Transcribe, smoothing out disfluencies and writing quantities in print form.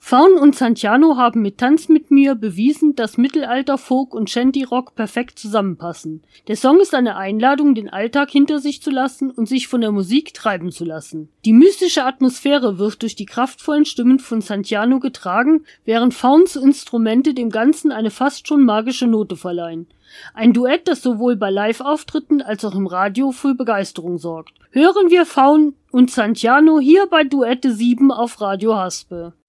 Faun und Santillano haben mit Tanz mit mir bewiesen, dass Mittelalter-Folk und Shanty-Rock perfekt zusammenpassen. Der Song ist eine Einladung, den Alltag hinter sich zu lassen und sich von der Musik treiben zu lassen. Die mystische Atmosphäre wird durch die kraftvollen Stimmen von Santillano getragen, während Fauns Instrumente dem Ganzen eine fast schon magische Note verleihen. Ein Duett, das sowohl bei Live-Auftritten als auch im Radio für Begeisterung sorgt. Hören wir Faun und Santillano hier bei Duette 7 auf Radio Haspe.